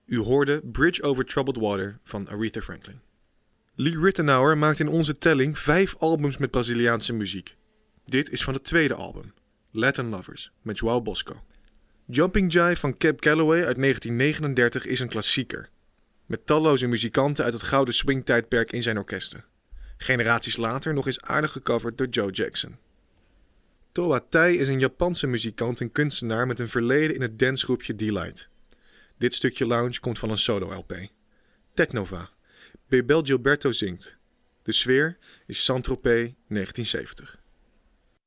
U hoorde Bridge Over Troubled Water van Aretha Franklin. Lee Ritenour maakt in onze telling 5 albums met Braziliaanse muziek. Dit is van het tweede album, Latin Lovers, met João Bosco. Jumping Jive van Cab Calloway uit 1939 is een klassieker. Met talloze muzikanten uit het gouden swingtijdperk in zijn orkesten. Generaties later nog eens aardig gecoverd door Joe Jackson. Toa Tai is een Japanse muzikant en kunstenaar met een verleden in het dancegroepje Delight. Dit stukje lounge komt van een solo-LP. Technova. Bebel Gilberto zingt. De sfeer is Saint-Tropez 1970.